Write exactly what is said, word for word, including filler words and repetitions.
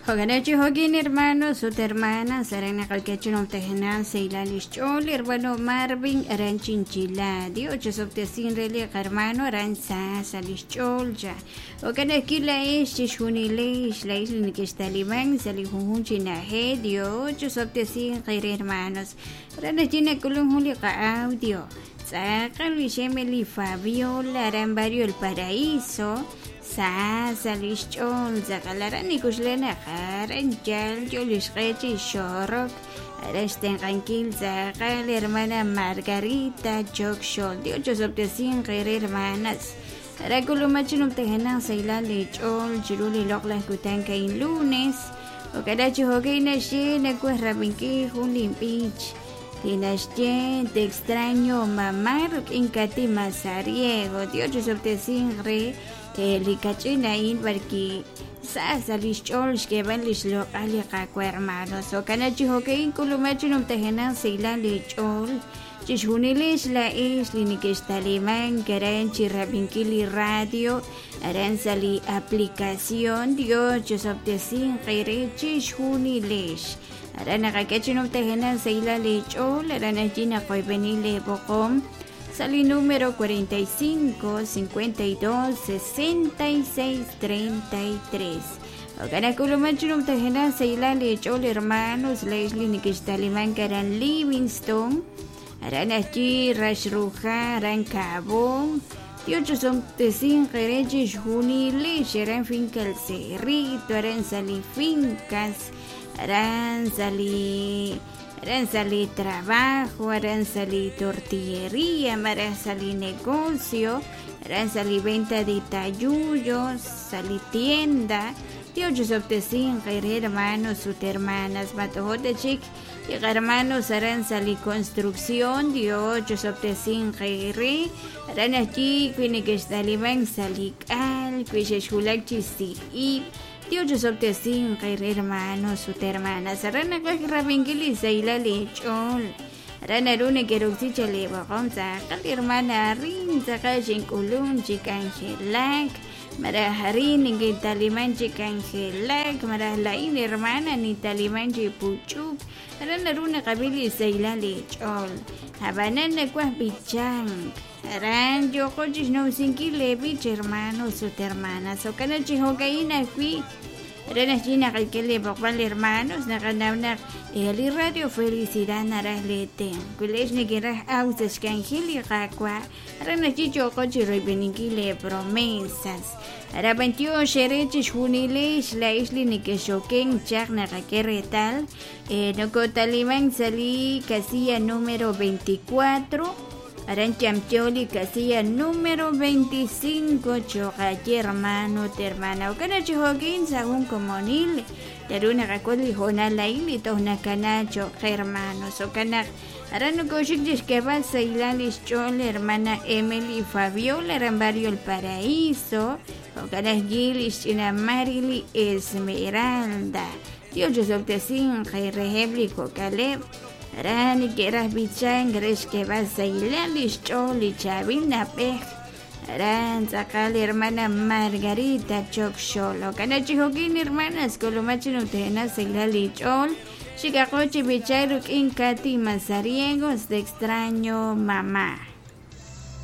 Hoganachi Hogin hermanos, su hermana, Serena Calcachuno Tejenan, Seilalish Chol, hermano Marvin, Aran Chinchila, Dios, Soptesin Relia, hermano, Aran Salish Cholja. Hoganaki la ish, Shunileish, la isla que está limán, Salihun Chinahe, Dios, Soptesin, hermanos, Ranachina Culun Julica Audio, Sacan Emily Fabiola, Aran Barrio El Paraíso. Sa salishchol zakalaran ikuslena kharan jal jolis qechi shorok arasten qankil zakal hermana Margarita Jokshol dio josoptesin qer hermanas rakulumachinum tehenan sailali chol chiruli lokla kutan kain lunes o kadachi hogaina shena kuerrabinki julim pich Tinashchen, te extraño mamá, Inkati Mazariego, Dios josoptesin re Likachina in barki sasalish cholsh que van lish lo ali kakwa hermanos o kanachi hokein kulumachinum tehenan seilan lichol chishunilis la isli nikestaliman karen chirabinkili radio aransali aplicación Dios josoptesin re chishunilis arana kakachinum tehenan seilan lichol arana china koibenile bokom Sali número cuarenta y cinco, cincuenta y dos, sesenta y seis, treinta y tres. Oganakulumachunum Tejenan Seilali Chol hermanos Leslie Nikistaliman Karan Livingston Aran allí Rashruja Aran Cabo Diocho son Tesin Jerechi Junili Sharan Finkal Cerrito Aran Sali Fincas Aran Sali Aran sali trabajo, aran sali tortillería, aran sali negocio, aran sali venta de tayuyos, sali tienda. Dios josoptesin, hermanos, sus hermanas, matojote chic, y hermanos aran sali construcción, Dios josoptesin, herre, aran allí, quien que está liban sali cal, quien shulak chisi y Dios josoptesin, hermanos, sus hermanas, arana rabingili seila lechol. Arana rune keruxicha leva gonza, cal hermana rin, zakashin kulun, chicangelak, maraharin, en taliman chicangelak, marahalain hermana, ni taliman chipuchup, arana rune kabili seila lechol. Habanana kuah bichang. Aran yo coches no sin kilevich hermanos sus hermanas o canachi hogaina fui Aran china que le papal hermanos na ganawna el radio felicidad naras lete kulesh ni guerra ausas canjili qaqua Aran chicho coche rebenikile promesas Ara veintiocho shereches juniles la isli ni que shoken chagna retal eh no cotaliman salí casilla número veinticuatro Aran chamcholi casilla número veinticinco chocachi hermano te hermana o canachi hoquin sagún comonil taruna racoli jona la ili tona canacho hermanos o canac Aran no cochiches que va sailalis chol hermana Emily Fabiola eran barrio El Paraíso o canac gilis china Marily Esmeralda Dios josoptesin reheblico Caleb Arani que eras bichang, eres que vas a ilalis choli chavina pej. Aran sacal hermana Margarita Choksholo. Canachi hokin hermanas colomachino tenas ilali chol. Chicacochi bicharuk inkati mazariegos de extraño mamá.